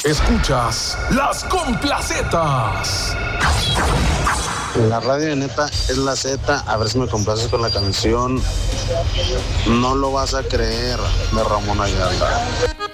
Escuchas Las Complacetas. La radio de neta es la Z. A ver si me complaces con la canción No lo vas a creer, de Ramón Ayala.